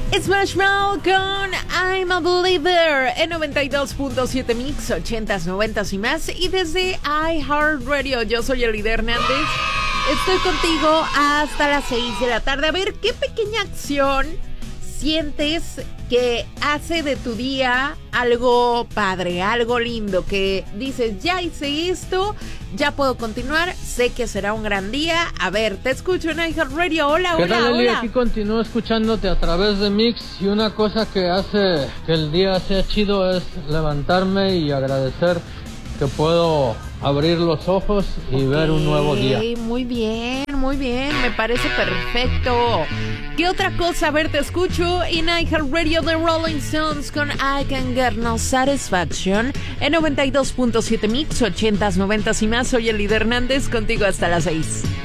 Smash Mouth con I'm a Believer en 92.7 Mix, 80s, 90s y más. Y desde iHeartRadio, yo soy Yelida Hernández. Estoy contigo hasta las 6 de la tarde. A ver, ¿qué pequeña acción sientes que hace de tu día algo padre, algo lindo? Que dices, ya hice esto, ya puedo continuar, sé que será un gran día. A ver, te escucho en iHeartRadio. Hola, ¿Qué hola, tal, Eli? hola. Aquí continúo escuchándote a través de Mix. Y una cosa que hace que el día sea chido es levantarme y agradecer que puedo abrir los ojos y ver un nuevo día. Muy bien, me parece perfecto. ¿Qué otra cosa? A ver, te escucho en iHeartRadio de Rolling Stones con I Can Get No Satisfaction en 92.7 Mix, 80s, 90s y más. Soy Yelida Hernández, contigo hasta las 6.